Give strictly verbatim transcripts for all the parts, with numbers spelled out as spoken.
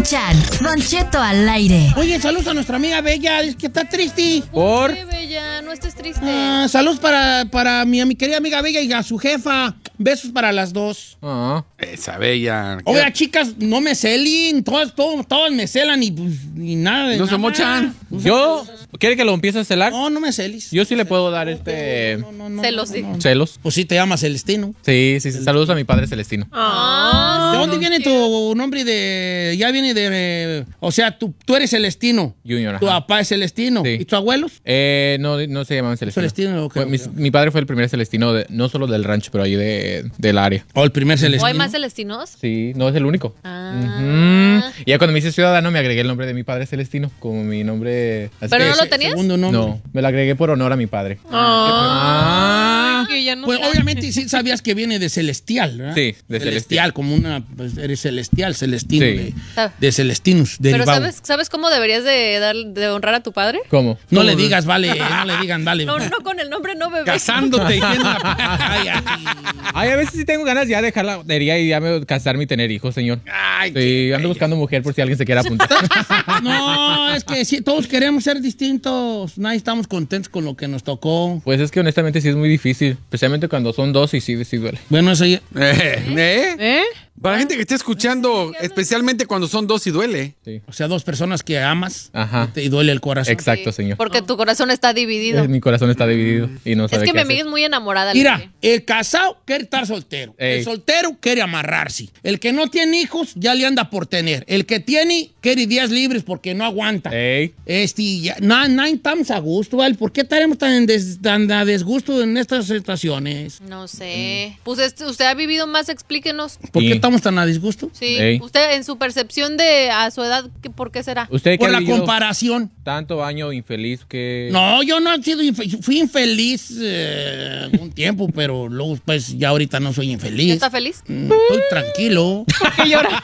Chan, Don Cheto al aire. Oye, saludos a nuestra amiga Bella, es que está triste. ¿Por? ¿Qué, Bella? No estés triste. Ah, saludos para, para mi, mi querida amiga Bella y a su jefa. Besos para las dos. Ah. Esa Bella. Oiga, chicas, no me celen. Todas, todas, todas me celan y pues, ni nada de No se nada. mochan. Yo, ¿quiere que lo empiece a celar? No, no me celis. Yo sí le puedo dar este... No, no, no, Celos, no, sí. no, no. celos. Pues sí, te llamas Celestino. Sí, sí, sí. Saludos a mi padre Celestino. Ah, ¿De dónde viene tu nombre de...? Ya viene de... O sea, tú, tú eres Celestino. Junior, Tu ajá. papá es Celestino. Sí. ¿Y tus abuelos? Eh, no, no se llamaban Celestino. Celestino, ok, Fue- ok, mi, ok. mi padre fue el primer Celestino, de, no solo del rancho, pero ahí de, del área. ¿O el primer ¿O Celestino? hay más celestinos? Sí, no es el único. Ah. Ujú. Y ya cuando me hice ciudadano me agregué el nombre de mi padre Celestino, como mi nombre... así ¿Pero que- no lo tenías? Segundo nombre. No, me lo agregué por honor a mi padre. Ah. Ah. Que ya no Pues sabe. obviamente sí sabías que viene de celestial, ¿verdad? Sí, de celestial, como una, pues eres celestial, celestino, Sí. de, Ah. de celestinus, Pero derivado. ¿sabes, ¿sabes cómo deberías de, dar, de honrar a tu padre? ¿Cómo? No ¿Cómo? le digas, vale, no le digan, vale. No, no con el nombre, no, bebé. Casándote diciendo la... Ay, ay, Ay, a veces sí tengo ganas ya de dejar la batería y ya me casarme y tener hijos, señor. ay, Sí, ando buscando mujer por si alguien se quiere apuntar. no, es que sí, todos queremos ser distintos. Nadie estamos contentos con lo que nos tocó. Pues es que honestamente sí es muy difícil, especialmente cuando son dos y sí, sí duele. Bueno, eso ya... Eh, ¿eh? ¿Eh? Para la gente que esté escuchando, especialmente cuando son dos y duele. Sí. O sea, dos personas que amas Ajá. y, te, y duele el corazón. Exacto, Sí, señor. Porque tu corazón está dividido. Eh, Mi corazón está dividido y no Es sabe que qué mi hacer. amiga es muy enamorada. Mira, Lili. el casado quiere estar soltero. Ey. El soltero quiere amarrarse. El que no tiene hijos ya le anda por tener. El que tiene quiere días libres porque no aguanta. Ey. Este, ya, na- nadie estamos a gusto, ¿vale? ¿Por qué estaremos tan, en des- tan a desgusto en estas situaciones? No sé. Pues este, usted ha vivido más, explíquenos. ¿Por Sí. qué estamos tan a disgusto? Sí. Ey. Usted, en su percepción de a su edad, ¿qué- ¿por qué será? ¿Usted que Por ha la vivido comparación. tanto año infeliz que... No, yo no he sido infe- fui infeliz eh, un tiempo, pero luego pues ya ahorita no soy infeliz. ¿Está feliz? Mm, Estoy tranquilo. ¿Qué llora?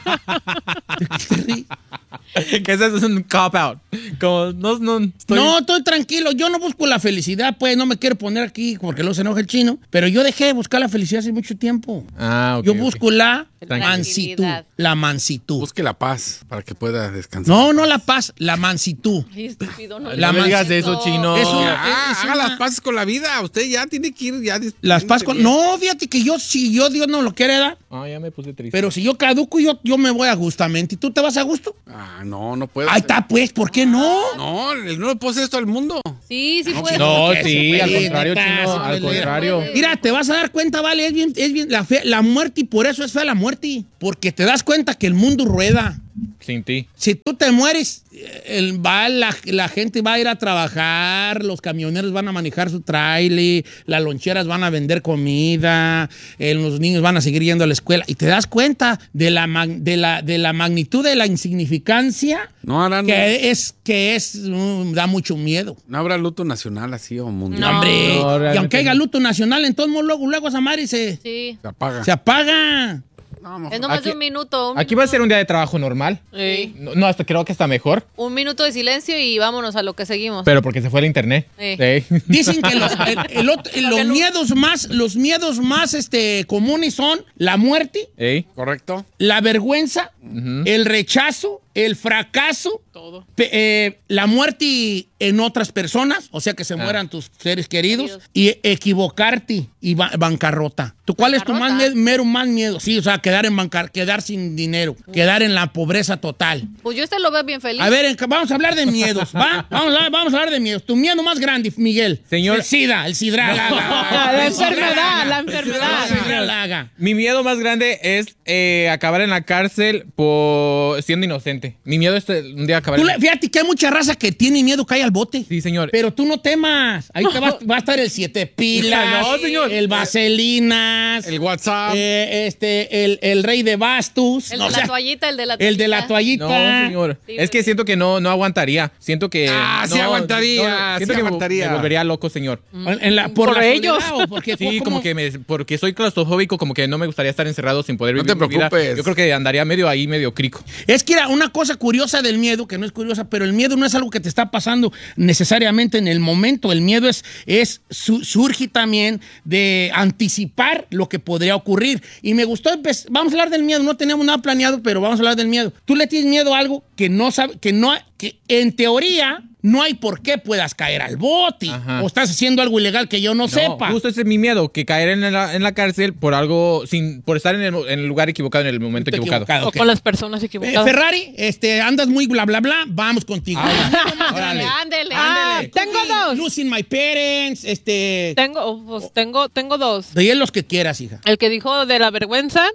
que ese es un cop out. Como no, no, estoy- No, estoy tranquilo. Yo no busco la felicidad, pues no me quiero poner aquí porque luego se enoja el chino. Pero yo dejé de buscar la felicidad hace mucho tiempo. Ah, ok, yo ok. busco la Tranquilidad. mansitud. La mansitud. Busque la paz para que pueda descansar. No, no la paz, la mansitud. Ay, estúpido, no. La no me digas mansitud. eso, chino. Eso- Ya, es haga una- las paces con la vida. Usted ya tiene que ir ya. dis- Las paz con... No, fíjate que yo, si yo Dios no lo quiere dar, Ah, ya me puse triste. pero si yo caduco, yo, yo me voy a gustamente. ¿Y tú te vas a gusto? Ah, no, no puedo. Ahí está, pues, ¿por qué no? No, no le puedo hacer esto al mundo. Sí, sí puede. No, que sí, se al puede, contrario, neta, chino, se al puede. contrario. Mira, te vas a dar cuenta, vale, es bien, es bien, la, fe- la muerte, y por eso es fea la muerte, porque te das cuenta que el mundo rueda. Sin ti. Si tú te mueres, el, va, la, la gente va a ir a trabajar, los camioneros van a manejar su trailer, las loncheras van a vender comida, eh, los niños van a seguir yendo a la escuela, y te das cuenta de la, mag- de la, de la magnitud de la insignificancia No harán. que es, que es, mm, da mucho miedo. No habrá luto nacional así o mundial. No, hombre, No, y realmente aunque haya no. luto nacional, entonces luego, luego esa madre se, Sí. Se apaga. se apaga. No, mejor- Es nomás Aquí- un minuto. Un Aquí va a ser un día de trabajo normal. Sí. No, no, hasta creo que está mejor, Un minuto de silencio y vámonos a lo que seguimos. pero porque se fue el internet. Sí. Sí. Dicen que los, el- el otro- los miedos más, los miedos más este, comunes son la muerte, Ey. ¿Correcto? la vergüenza, Ujú. el rechazo, el fracaso, Todo. pe- eh, la muerte en otras personas, o sea que se Ah. mueran tus seres queridos, Queridos. y equivocarte y ba- bancarrota. ¿Tú cuál es tu más Bancarrota. mie- mero más miedo? Sí, o sea, quedar en bancar, quedar sin dinero, quedar en la pobreza total. Pues yo este lo veo bien feliz. A ver, en- vamos a hablar de miedos, ¿va? Vamos a, vamos a hablar de miedos. Tu miedo más grande, Miguel. Señor- El SIDA, el SIDRA. La, La enfermedad, la enfermedad. El SIDRA Laga. Mi miedo más grande es eh, acabar en la cárcel por siendo inocente. Mi miedo es eh, un día acabar Tú en le- fíjate que hay mucha raza que tiene miedo que haya al bote. Sí, señor. Pero tú no temas. Ahí te va, va a estar el siete pilas. No, señor. El vaselinas. El WhatsApp. eh, este, el, el rey de bastos. El No, de o la sea, toallita, el de la toallita. el de la toallita. No, señor. Sí, es que bebé. siento que no, no aguantaría. Siento que. Ah, sí no, aguantaría, siento sí que me- aguantaría. me volvería loco, señor. En la- por Por la ellos. soledad, ¿o porque, Sí, ¿cómo? como que me, porque soy claustrofóbico, como que no me gustaría estar encerrado sin poder No vivir te mi vida. preocupes. Yo creo que andaría medio ahí, medio crico. Es que era una, cosa curiosa del miedo, que no es curiosa, pero el miedo no es algo que te está pasando necesariamente en el momento. El miedo es, es su, surge también de anticipar lo que podría ocurrir. Y me gustó, empezar, vamos a hablar del miedo, no teníamos nada planeado, pero vamos a hablar del miedo. Tú le tienes miedo a algo que no sabe, que no, que en teoría no hay por qué puedas caer al bote. Ajá. O estás haciendo algo ilegal que yo no, no sepa. Justo ese es mi miedo, que caer en la, en la cárcel por algo, sin, por estar en el, en el lugar equivocado, en el momento equivocado. equivocado. O okay. con las personas equivocadas. Eh, Ferrari, este, andas muy bla, bla, bla, vamos contigo. Ah, ándale. Ándale. Ah, tengo dos. Losing my parents, este... Tengo, pues, tengo, tengo dos. De los que quieras, hija. El que dijo de la vergüenza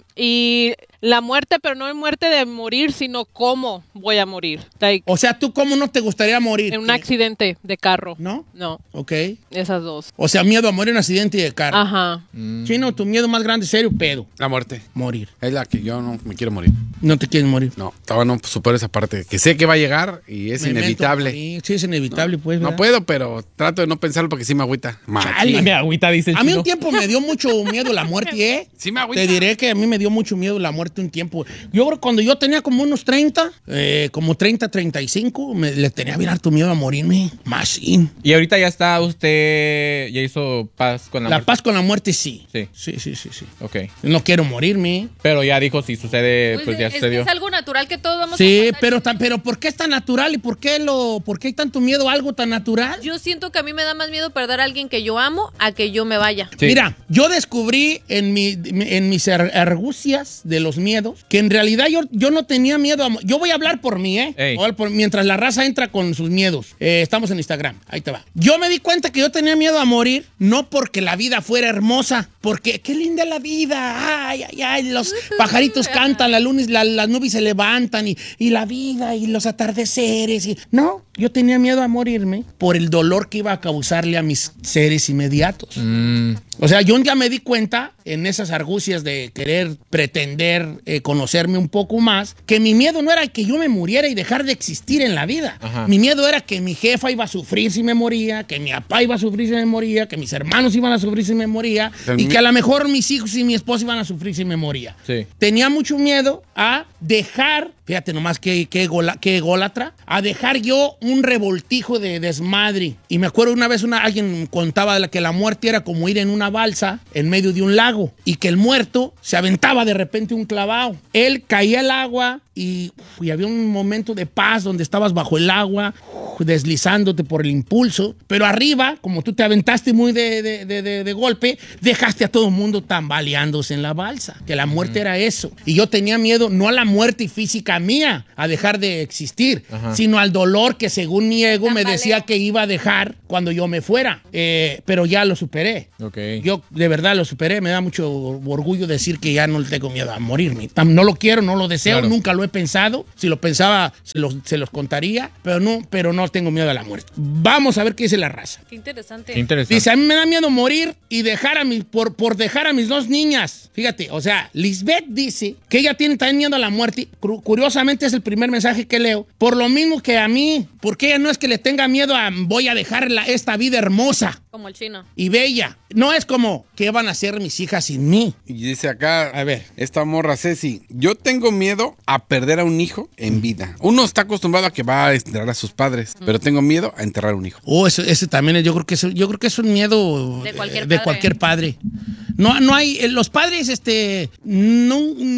y la muerte, pero no es muerte de morir, sino cómo voy a morir. Like, o sea, ¿tú cómo no te gustaría morir? En un accidente de carro. ¿No? No. Ok. Esas dos. O sea, miedo a morir en un accidente de carro. Ajá. Mm. Chino, tu miedo más grande, serio, pedo. La muerte. Morir. Es la que yo no me quiero morir. No te quieres morir. No, estaba no supero esa parte. Que sé que va a llegar y es me inevitable. Sí, es inevitable, no, pues. ¿verdad? No puedo, pero trato de no pensarlo porque sí me agüita. Chale. Me agüita, dice el A mí chino. un tiempo me dio mucho miedo la muerte, ¿eh? Sí me agüita. Te diré que a mí me dio mucho miedo la muerte un tiempo. Yo creo que cuando yo tenía como unos treinta, eh, como treinta, treinta y cinco, me, le tenía bien harto miedo a morirme. Machine. Y ahorita ya está usted, ya hizo paz con la, La muerte. paz con la muerte, sí. Sí. Sí, sí, sí, sí. Ok. No quiero morirme. Pero ya dijo, si sucede, Pues pues ya es, sucedió. es algo natural que todos vamos Sí, a pasar. pero, tan- pero ¿por qué es tan natural y por qué, lo, por qué hay tanto miedo a algo tan natural? Yo siento que a mí me da más miedo perder a alguien que yo amo a que yo me vaya. Sí. Mira, yo descubrí en, mi, en mis ar- argucias de los miedos que en realidad yo, yo no tenía miedo a... mo- Yo voy a hablar por mí, ¿eh? Ey. Voy a hablar por- mientras la raza entra con sus miedos. Eh, estamos en Instagram, ahí te va. Yo me di cuenta que yo tenía miedo a morir, no porque la vida fuera hermosa, porque qué linda la vida. Ay, ay, ay, los pajaritos cantan, la lunes, la- las nubes se levantan y, y la vida y los atardeceres. Y... No, yo tenía miedo a morirme por el dolor que iba a causarle a mis seres inmediatos. Mm. O sea, yo ya me di cuenta en esas argucias de querer pretender eh, conocerme un poco más, que mi miedo no era que yo me muriera y dejar de existir en la vida. Ajá. Mi miedo era que mi jefa iba a sufrir si me moría, que mi papá iba a sufrir si me moría, que mis hermanos iban a sufrir si me moría El y mi- que a lo mejor mis hijos y mi esposa iban a sufrir si me moría. Sí. Tenía mucho miedo a dejar, fíjate nomás qué, qué, gola- qué ególatra, a dejar yo un revoltijo de desmadre. Y me acuerdo una vez una, alguien contaba de la que la muerte era como ir en una balsa en medio de un lago y que el muerto se aventaba de repente un clavado. Él caía al agua y, uf, y había un momento de paz donde estabas bajo el agua, uf, deslizándote por el impulso, pero arriba, como tú te aventaste muy de, de, de, de, de golpe, dejaste a todo el mundo tambaleándose en la balsa, que la muerte era eso. Y yo tenía miedo no a la muerte física mía, a dejar de existir, Ajá. sino al dolor que según mi ego me Tambaleo. decía que iba a dejar cuando yo me fuera. Eh, pero ya lo superé. Ok. Yo de verdad lo superé, me da mucho orgullo decir que ya no le tengo miedo a morirme. Tam- No lo quiero, no lo deseo, Claro. nunca lo he pensado. Si lo pensaba, se los, se los contaría, pero no, pero no tengo miedo a la muerte. Vamos a ver qué dice la raza. Qué interesante. Qué interesante. Dice, a mí me da miedo morir y dejar a mi, por, por dejar a mis dos niñas. Fíjate, o sea, Lisbeth dice que ella tiene también miedo a la muerte. Cu- Curiosamente es el primer mensaje que leo. Por lo mismo que a mí, porque ella no es que le tenga miedo a voy a dejar la- esta vida hermosa Como el chino. y bella. No es como, ¿qué van a hacer mis hijas sin mí? Y dice acá, A ver. esta morra Ceci, yo tengo miedo a perder a un hijo en vida. Uno está acostumbrado a que va a enterrar a sus padres, pero tengo miedo a enterrar a un hijo. Oh, eso, ese también, es- yo creo que eso, yo creo que es un miedo De cualquier eh, de padre. cualquier padre. No, no hay, eh, los padres, este, no,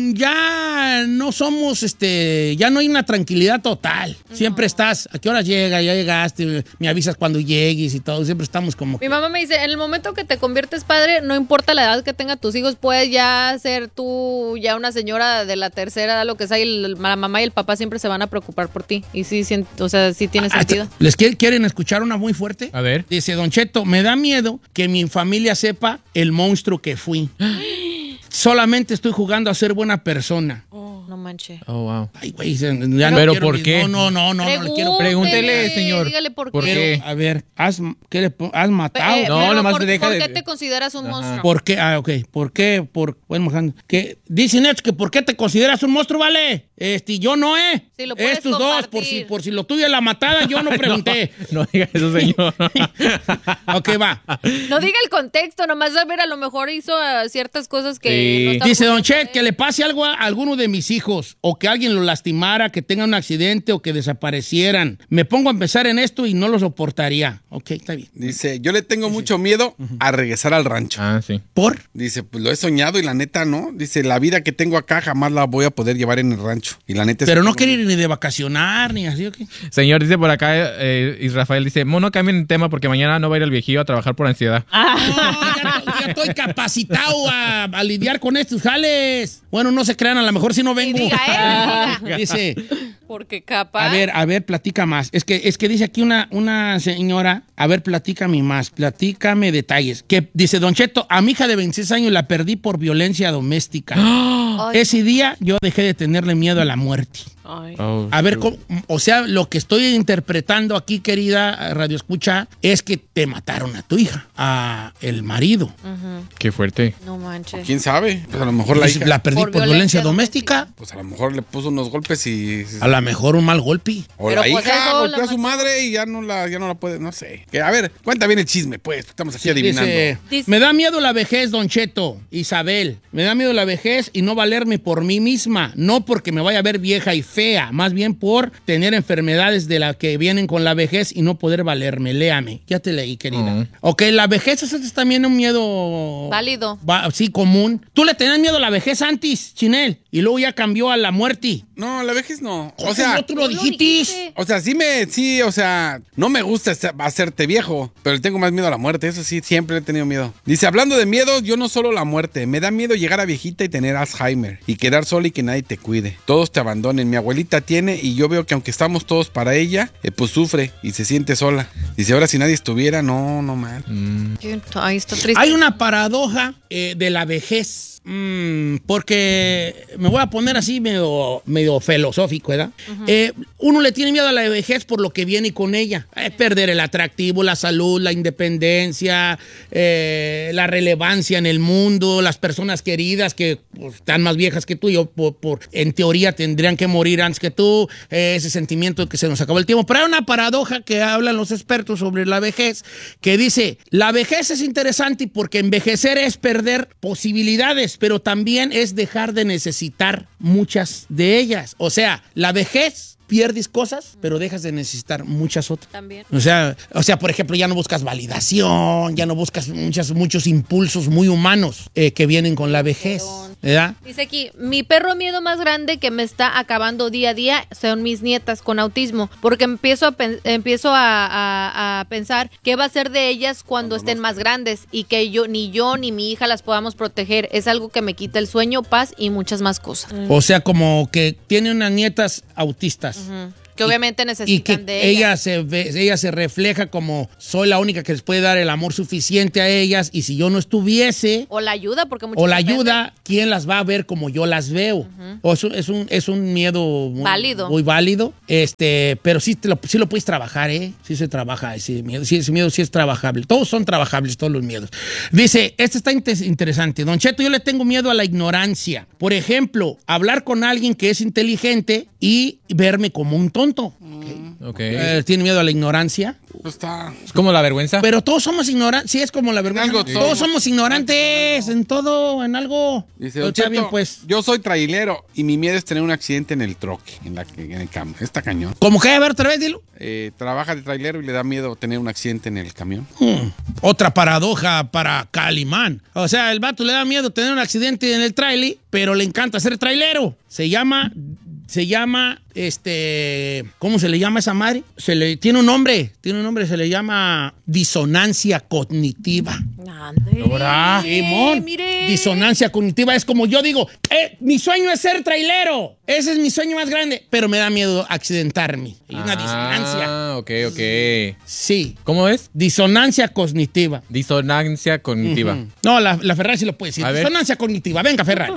ya no somos, este, ya no hay una tranquilidad total. Siempre estás, ¿a qué hora llega? Ya llegaste, me avisas cuando llegues y todo. Siempre estamos como... Mi mamá me dice, en el momento que te conviertes padre, no importa la edad que tengan tus hijos, puedes ya ser tú ya una señora de la tercera edad, lo que sea, y el- la mamá y el papá siempre se van a preocupar por ti. Y sí, sí, o sea, sí tiene Ah, sentido. ¿Les quiere- quieren escuchar una muy fuerte? A ver. Dice, Don Cheto, me da miedo que mi familia sepa el monstruo que fui. Solamente estoy jugando a ser buena persona. No manches. Oh, wow. Ay, güey, ya no ¿Pero quiero por ni- qué? No, no, no, no, no le quiero. Pregúntele, señor. Dígale por, ¿Por qué. qué? A ver, ¿has, ¿qué le pon- has matado? Eh, No, pero nomás por, deja ¿por de- qué te consideras un Ajá. monstruo? ¿Por qué? Ah, ok. ¿Por qué? Por, bueno, que dicen hecho que ¿por qué te consideras un monstruo, vale? Este, yo no, ¿eh? Sí, lo puedes Estos dos, por compartir. si, por si lo tuyo es la matada, yo no pregunté. No, no diga eso, señor. Ok, va. No diga el contexto, nomás a ver, a lo mejor hizo uh, ciertas cosas que Sí. no están Dice Don muy- Chet, que le pase algo a alguno de mis hijos, o que alguien lo lastimara, que tenga un accidente o que desaparecieran. Me pongo a pensar en esto y no lo soportaría. Ok, está bien. Dice, yo le tengo mucho miedo a regresar al rancho. Ah, sí. ¿Por? Dice, pues lo he soñado y la neta no. Dice, la vida que tengo acá jamás la voy a poder llevar en el rancho. Y la neta es Pero que no tengo quiere ir ni de vacacionar, ni así, ¿ok? Señor, dice por acá, eh, Israfael dice, mono, cambien de tema porque mañana no va a ir el viejillo a trabajar por ansiedad. No, ya, ya estoy capacitado a, a lidiar con estos jales. Bueno, no se crean, a lo mejor si no Y vengo. diga, él, Dice, porque capaz. a ver, a ver, platica más. Es que, es que dice aquí una, una señora, a ver, platícame más, platícame detalles. Que dice, Don Cheto, a mi hija de veintiséis años la perdí por violencia doméstica. Ay, Ese día yo dejé de tenerle miedo a la muerte. Ay. Oh, A ver, ¿cómo? O sea, lo que estoy interpretando aquí, querida Radio Escucha, es que te mataron a tu hija, a el marido. qué fuerte. no manches. ¿Quién sabe? Pues a lo mejor la Pues, hija, la perdí por, Por violencia, violencia doméstica. pues a lo mejor le puso unos golpes y... A lo mejor un mal golpe. O Pero la pues hija eso golpeó la a su mató. madre y ya no la, ya no la puede, no sé. Que, a ver, cuenta bien el chisme, pues. Estamos aquí adivinando. Dice, Dice- me da miedo la vejez, Don Cheto, Isabel. Me da miedo la vejez y no valerme por mí misma. No porque me vaya a ver vieja y fea, más bien por tener enfermedades de las que vienen con la vejez y no poder valerme. Léame. Ya te leí, querida. Ujú. Ok, la vejez ese es también un miedo... Válido. Va- sí, común. Tú le tenías miedo a la vejez antes, Chinel, y luego ya cambió a la muerte. No, la vejez no. ¿Cómo O sea, no tú lo Tú lo dijiste? dijiste. o sea, sí me, sí, o sea, no me gusta esta- hacerte viejo, pero le tengo más miedo a la muerte. Eso sí, siempre he tenido miedo. Dice, hablando de miedos, yo no solo la muerte, me da miedo llegar a viejita y tener Alzheimer y quedar sola y que nadie te cuide. Todos te abandonen. Mi abuelita tiene y yo veo que aunque estamos todos para ella, eh, pues sufre y se siente sola. Dice, ahora si nadie estuviera, no, no mal. Ay, está triste. Hay una paradoja eh, de la vejez. Mm, porque me voy a poner así medio, medio filosófico, ¿verdad? Eh, uno le tiene miedo a la vejez por lo que viene con ella. Eh, perder el atractivo, la salud, la independencia, eh, la relevancia en el mundo, las personas queridas que pues, están más viejas que tú y por, por, en teoría tendrían que morir antes que tú, eh, ese sentimiento de que se nos acabó el tiempo. Pero hay una paradoja que hablan los expertos sobre la vejez que dice, la vejez es interesante porque envejecer es perder posibilidades, pero también es dejar de necesitar muchas de ellas. O sea, la vejez pierdes cosas, pero dejas de necesitar muchas otras. También. O sea, o sea, por ejemplo, ya no buscas validación, ya no buscas muchas, muchos impulsos muy humanos eh, que vienen con la vejez, ¿verdad? Dice aquí, mi perro miedo más grande que me está acabando día a día son mis nietas con autismo, porque empiezo a, pen- empiezo a, a- a pensar qué va a ser de ellas cuando estén más grandes y que yo ni yo ni mi hija las podamos proteger. Es algo que me quita el sueño, paz y muchas más cosas. O sea, como que tiene unas nietas autistas. Ujú. Que obviamente Y necesitan que de ella ellas. se, ve- ella se refleja como soy la única que les puede dar el amor suficiente a ellas y si yo no estuviese O la ayuda, porque muchas o la dependen. ayuda, ¿quién las va a ver como yo las veo? O es, un, es, un, es un miedo muy Válido. muy válido, este, pero sí, te lo, sí lo puedes trabajar, ¿eh? Sí se trabaja ese miedo, sí, ese miedo sí es trabajable. Todos son trabajables, todos los miedos. Dice, este está inter- interesante. Don Cheto, yo le tengo miedo a la ignorancia. Por ejemplo, hablar con alguien que es inteligente y verme como un tonto. Ok. Eh, ¿Tiene miedo a la ignorancia? Pues está... Es como la vergüenza. Pero todos somos ignorantes. Sí, es como la vergüenza. algo Todos somos. somos ignorantes en todo, en algo. Dice, Pero Don está Cheto, bien, pues. yo soy trailero y mi miedo es tener un accidente en el troque, en, la, en el camión. Está cañón. ¿Cómo que? A ver, otra vez, dilo. Eh, trabaja de trailero y le da miedo tener un accidente en el camión. Hmm, Otra paradoja para Calimán. O sea, el vato le da miedo tener un accidente en el trailer, pero le encanta ser trailero. Se llama, se llama, este, ¿cómo se le llama esa madre? Se le, tiene un nombre, tiene un nombre, se le llama disonancia cognitiva. Ande. Ahora. Simón, mire. disonancia cognitiva es como yo digo, eh, mi sueño es ser trailero. Ese es mi sueño más grande, pero me da miedo accidentarme. Hay una disonancia. Ah, ok, ok. Sí, ¿Cómo es? disonancia cognitiva. Disonancia cognitiva. Ujú. No, la, la Ferrari sí lo puede decir. A ver. Disonancia cognitiva. Venga, Ferrari.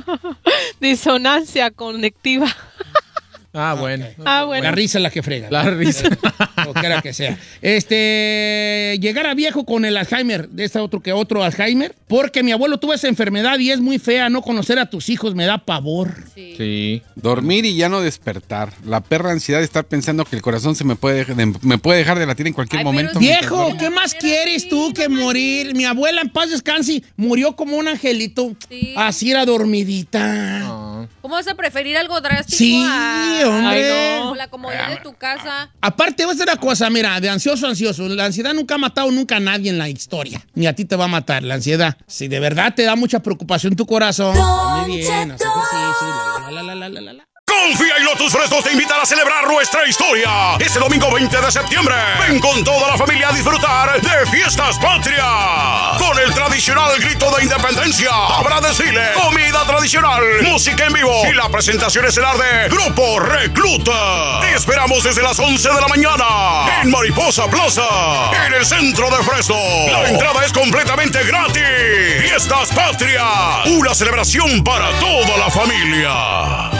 Disonancia conectiva. Ah, bueno. Ah, bueno. La risa es la que frega. La risa. Como quiera que sea. Este, llegar a viejo con el Alzheimer, de este otro que otro Alzheimer, porque mi abuelo tuvo esa enfermedad y es muy fea. No conocer a tus hijos me da pavor. Sí. Sí. Dormir y ya no despertar. La perra ansiedad de estar pensando que el corazón se me puede, de- me puede dejar de latir en cualquier Ay, pero momento. es- mientras Viejo, duermo. ¿qué más quieres tú que morir? Mi abuela en paz descanse murió como un angelito. Sí. Así era dormidita. No. ¿Cómo vas a preferir algo drástico Sí, a, hombre. Ay, no. a la comodidad de tu casa? Aparte, voy a decir una cosa, mira, de ansioso a ansioso. La ansiedad nunca ha matado nunca a nadie en la historia. Ni a ti te va a matar la ansiedad. Si de verdad te da mucha preocupación tu corazón, come bien, haz ejercicio, la, la, la, la, la, la, la. Confía y Lotus Fresnos te invitan a celebrar nuestra historia. Este domingo veinte de septiembre, ven con toda la familia a disfrutar de Fiestas Patrias. Con el tradicional grito de independencia, habrá desfile, comida tradicional, música en vivo y la presentación estelar de Grupo Recluta. Te esperamos desde las once de la mañana en Mariposa Plaza, en el centro de Fresno. La entrada es completamente gratis. Fiestas Patrias, una celebración para toda la familia.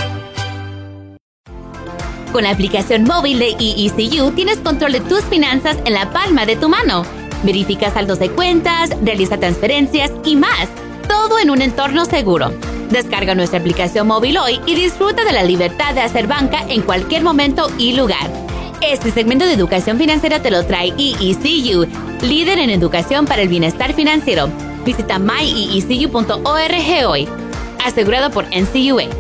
Con la aplicación móvil de E E C U tienes control de tus finanzas en la palma de tu mano. Verifica saldos de cuentas, realiza transferencias y más. Todo en un entorno seguro. Descarga nuestra aplicación móvil hoy y disfruta de la libertad de hacer banca en cualquier momento y lugar. Este segmento de educación financiera te lo trae E E C U, líder en educación para el bienestar financiero. Visita my e e c u punto org hoy. Asegurado por N C U A.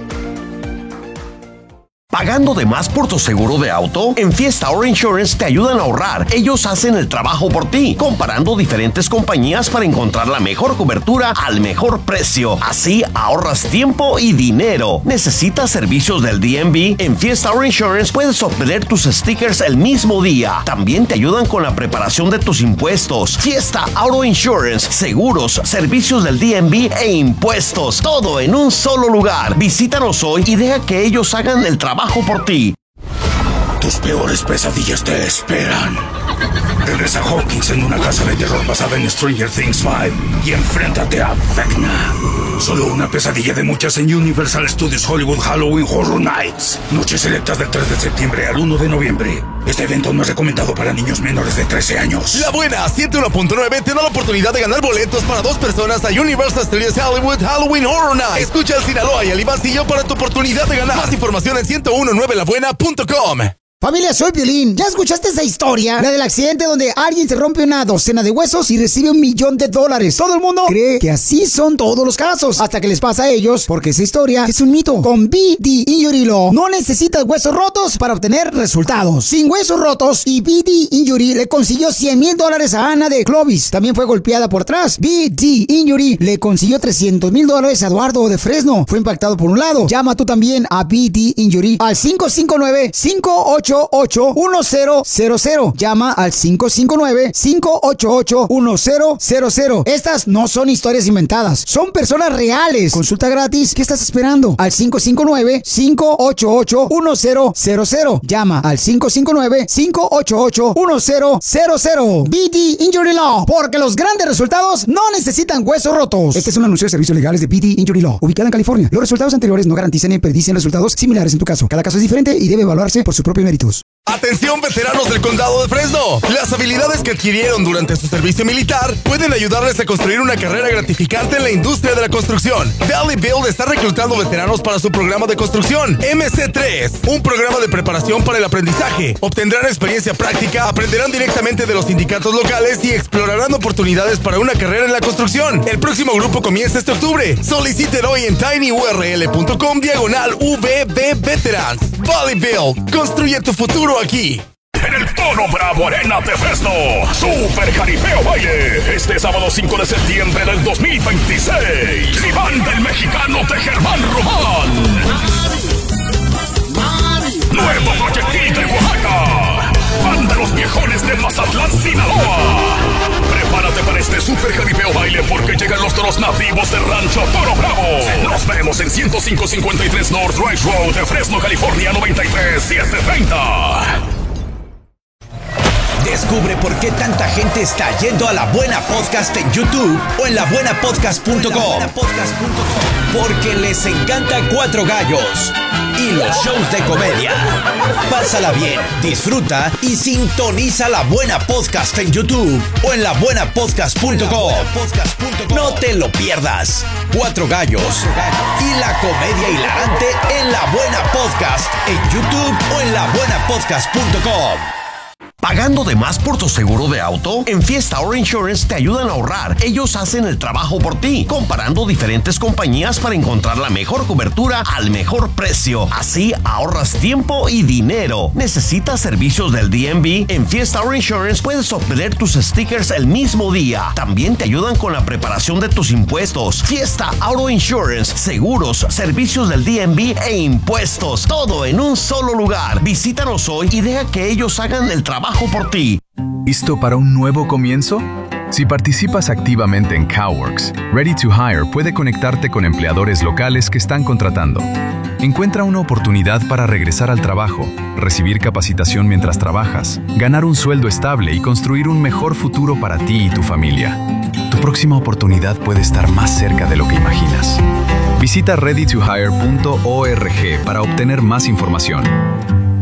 ¿Pagando de más por tu seguro de auto? En Fiesta Auto Insurance te ayudan a ahorrar. Ellos hacen el trabajo por ti, comparando diferentes compañías para encontrar la mejor cobertura al mejor precio. Así ahorras tiempo y dinero. ¿Necesitas servicios del D M V? En Fiesta Auto Insurance puedes obtener tus stickers el mismo día. También te ayudan con la preparación de tus impuestos. Fiesta Auto Insurance, seguros, servicios del D M V e impuestos. Todo en un solo lugar. Visítanos hoy y deja que ellos hagan el trabajo por ti. Tus peores pesadillas te esperan. Regresa a Hawkins en una casa de terror basada en Stranger Things cinco y enfréntate a Vecna. Solo una pesadilla de muchas en Universal Studios Hollywood Halloween Horror Nights. Noches selectas del tres de septiembre al uno de noviembre. Este evento no es recomendado para niños menores de trece años. La Buena ciento uno punto nueve te da la oportunidad de ganar boletos para dos personas a Universal Studios Hollywood Halloween Horror Nights. Escucha al Sinaloa y al Ibancillo para tu oportunidad de ganar. Más información en ciento diecinueve la buena punto com. Familia, soy Piolín. ¿Ya escuchaste esa historia? La del accidente donde alguien se rompe una docena de huesos y recibe un millón de dólares. Todo el mundo cree que así son todos los casos, hasta que les pasa a ellos, porque esa historia es un mito. Con B D Injury Law no necesitas huesos rotos para obtener resultados. Sin huesos rotos, y B D Injury le consiguió cien mil dólares a Ana de Clovis. También fue golpeada por atrás. B D Injury le consiguió trescientos mil dólares a Eduardo de Fresno. Fue impactado por un lado. Llama tú también a B D Injury al cinco cinco nueve, cinco ocho ocho, uno cero cero cero. Llama al cinco cinco nueve, cinco ocho ocho, uno cero cero cero. Estas no son historias inventadas, son personas reales. Consulta gratis. ¿Qué estás esperando? Al cinco cinco nueve, cinco ocho ocho, uno cero cero cero. Llama al cinco cinco nueve, cinco ocho ocho, uno cero cero cero. B D Injury Law, porque los grandes resultados no necesitan huesos rotos. Este es un anuncio de servicios legales de B D Injury Law, ubicada en California. Los resultados anteriores no garantizan ni predicen resultados similares en tu caso. Cada caso es diferente y debe evaluarse por sus propios méritos. Atención, veteranos del condado de Fresno. Las habilidades que adquirieron durante su servicio militar pueden ayudarles a construir una carrera gratificante en la industria de la construcción. Valley Build está reclutando veteranos para su programa de construcción M C tres, un programa de preparación para el aprendizaje. Obtendrán experiencia práctica, aprenderán directamente de los sindicatos locales y explorarán oportunidades para una carrera en la construcción. El próximo grupo comienza este octubre. Soliciten hoy en tinyurl.com diagonal V B Veterans. Valley Build, construye tu futuro aquí. En el Tono Bravo Arena de Fresno, Super Jaripeo Baile, este sábado cinco de septiembre del dos mil veintiséis. Ribán del mexicano de Germán Román. Nuevo Proyectil de Oaxaca. Van de los viejones de Mazatlán, Sinaloa. Prepárate para este Super Jaripeo Baile porque llegan los toros nativos del rancho Toro Bravo. Nos vemos en ciento cinco cincuenta y tres North Rice Road de Fresno, California, noventa y tres mil setecientos treinta. Descubre por qué tanta gente está yendo a La Buena Podcast en YouTube o en la buena podcast punto com. Porque les encanta Cuatro Gallos y los shows de comedia. Pásala bien, disfruta y sintoniza La Buena Podcast en YouTube o en la buena podcast punto com. No te lo pierdas. Cuatro gallos y la comedia hilarante en La Buena Podcast en YouTube o en la buena podcast punto com. ¿Pagando de más por tu seguro de auto? En Fiesta Auto Insurance te ayudan a ahorrar. Ellos hacen el trabajo por ti, comparando diferentes compañías para encontrar la mejor cobertura al mejor precio. Así ahorras tiempo y dinero. ¿Necesitas servicios del D M V? En Fiesta Auto Insurance puedes obtener tus stickers el mismo día. También te ayudan con la preparación de tus impuestos. Fiesta Auto Insurance, seguros, servicios del D M V e impuestos. Todo en un solo lugar. Visítanos hoy y deja que ellos hagan el trabajo por ti. ¿Listo para un nuevo comienzo? Si participas activamente en CowWorks, Ready to Hire puede conectarte con empleadores locales que están contratando. Encuentra una oportunidad para regresar al trabajo, recibir capacitación mientras trabajas, ganar un sueldo estable y construir un mejor futuro para ti y tu familia. Tu próxima oportunidad puede estar más cerca de lo que imaginas. Visita ready to hire punto org para obtener más información.